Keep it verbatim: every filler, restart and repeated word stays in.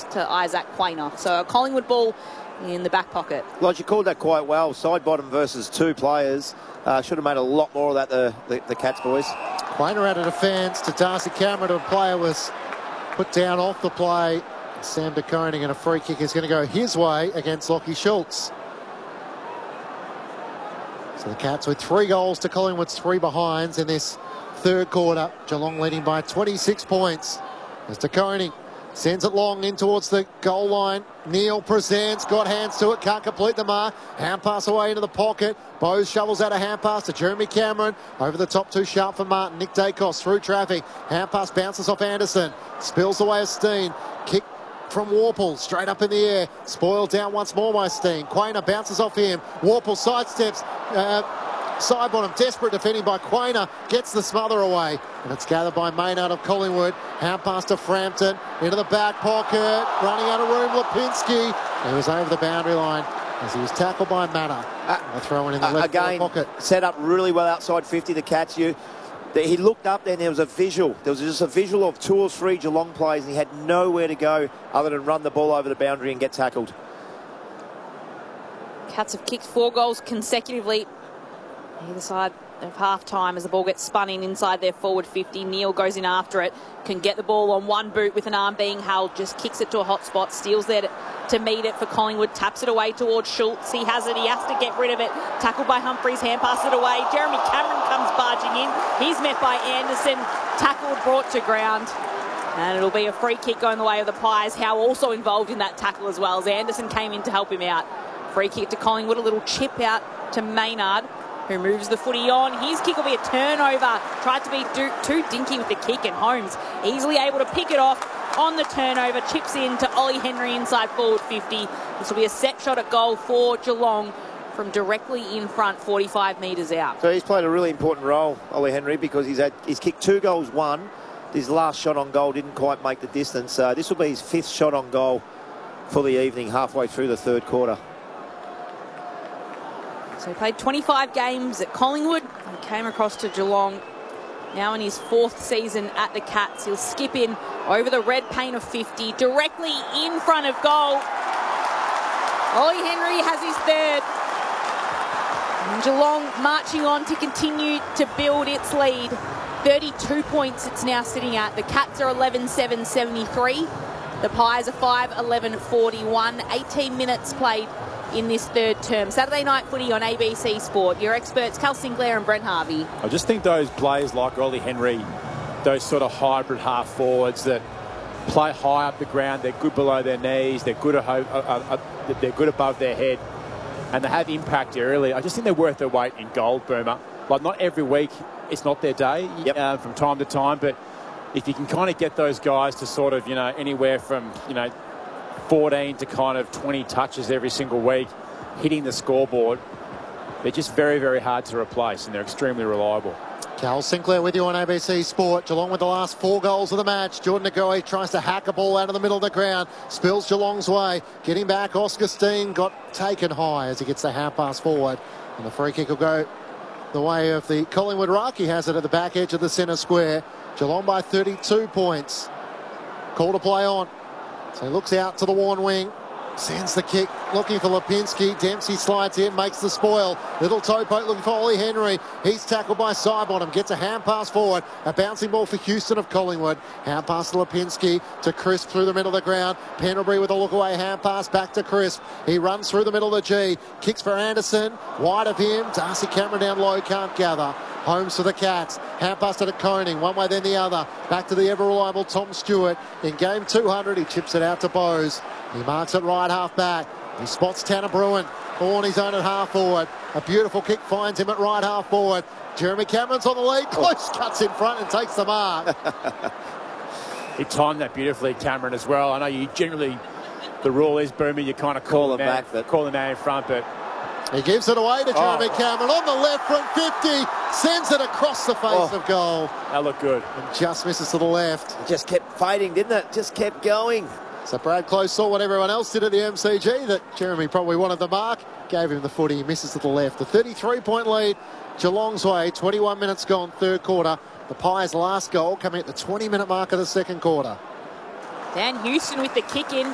to Isaac Quainer. So a Collingwood ball in the back pocket. Lodge, you called that quite well. Side bottom versus two players. Uh, should have made a lot more of that, the, the, the Cats boys. Quainer out of defence to Darcy Cameron. A player was put down off the play. Sam De Koning, and a free kick is going to go his way against Lachie Schultz. So the Cats with three goals to Collingwood's three behinds in this third quarter. Geelong leading by twenty-six points. As De Koning sends it long in towards the goal line. Neale presents, got hands to it, can't complete the mark. Hand pass away into the pocket. Bowes shovels out a hand pass to Jeremy Cameron. Over the top, too sharp for Martin. Nick Dacos through traffic. Hand pass bounces off Anderson. Spills away as Steen. Kick from Warple, straight up in the air. Spoiled down once more by Steen. Quainer bounces off him. Warple sidesteps. Uh, Side bottom, desperate defending by Quainer, gets the smother away, and it's gathered by Maynard of Collingwood. Hand pass to Frampton, into the back pocket, running out of room, Lipinski. He was over the boundary line as he was tackled by Matter. Uh, throwing in the uh, left again, pocket. Set up really well outside fifty to catch you. He looked up there and there was a visual. There was just a visual of two or three Geelong players, and he had nowhere to go other than run the ball over the boundary and get tackled. Cats have kicked four goals consecutively either side of half-time as the ball gets spun in inside their forward fifty. Neale goes in after it, can get the ball on one boot with an arm being held, just kicks it to a hot spot, steals there to, to meet it for Collingwood, taps it away towards Schultz. He has it, he has to get rid of it. Tackled by Humphries, hand passes it away. Jeremy Cameron comes barging in. He's met by Anderson, tackled, brought to ground. And it'll be a free kick going the way of the Pies. Howe also involved in that tackle as well as Anderson came in to help him out. Free kick to Collingwood, a little chip out to Maynard, who moves the footy on. His kick will be a turnover. Tried to be too dinky with the kick, and Holmes easily able to pick it off on the turnover. Chips in to Ollie Henry inside forward fifty. This will be a set shot at goal for Geelong from directly in front, forty-five metres out. So he's played a really important role, Ollie Henry, because he's had he's kicked two goals, one. His last shot on goal didn't quite make the distance. Uh, this will be his fifth shot on goal for the evening, halfway through the third quarter. So he played twenty-five games at Collingwood and came across to Geelong. Now in his fourth season at the Cats, he'll skip in over the red paint of fifty, directly in front of goal. Ollie Henry has his third. And Geelong marching on to continue to build its lead. thirty-two points it's now sitting at. The Cats are eleven seven seventy-three. The Pies are five eleven forty-one. eighteen minutes played in this third term. Saturday night footy on A B C Sport. Your experts, Cal Sinclair and Brent Harvey. I just think those players like Ollie Henry, those sort of hybrid half forwards that play high up the ground, they're good below their knees, they're good, uh, uh, uh, they're good above their head, and they have impact early. I just think they're worth their weight in gold, Boomer. Like, not every week, it's not their day yep. uh, from time to time, but if you can kind of get those guys to sort of, you know, anywhere from, you know, fourteen to kind of twenty touches every single week, hitting the scoreboard, they're just very, very hard to replace, and they're extremely reliable. Cal Sinclair with you on A B C Sport. Geelong with the last four goals of the match. Jordan Ngoe tries to hack a ball out of the middle of the ground. Spills Geelong's way. Getting back, Oscar Steen got taken high as he gets the half pass forward. And the free kick will go the way of the Collingwood ruck. He has it at the back edge of the centre square. Geelong by thirty-two points. Call to play on. So he looks out to the Warren wing. Sends the kick, looking for Lipinski. Dempsey slides in, makes the spoil. Little toe poke looking for Ollie Henry. He's tackled by Sidebottom. Gets a hand pass forward. A bouncing ball for Houston of Collingwood. Hand pass to Lipinski to Crisp through the middle of the ground. Pendlebury with a look away hand pass back to Crisp. He runs through the middle of the G. Kicks for Anderson. Wide of him. Darcy Cameron down low, can't gather. Holmes for the Cats. Hand pass to Koning. One way then the other. Back to the ever-reliable Tom Stewart. In game two hundred, he chips it out to Bowes. He marks it right half back. He spots Tanner Bruin. All on his own at half forward. A beautiful kick finds him at right half forward. Jeremy Cameron's on the lead. Close cuts in front and takes the mark. He timed that beautifully, Cameron, as well. I know you generally, the rule is, Boomer, you kind of call, call the man, back, but call the man in front, but he gives it away to Jeremy oh. Cameron on the left front fifty. Sends it across the face oh. of goal. That looked good. And just misses to the left. It just kept fighting, didn't it? Just kept going. So Brad Close saw what everyone else did at the M C G, that Jeremy probably wanted the mark, gave him the footy, he misses to the left. The thirty-three point lead, Geelong's way, twenty-one minutes gone, third quarter. The Pies' last goal coming at the twenty minute mark of the second quarter. Dan Houston with the kick in.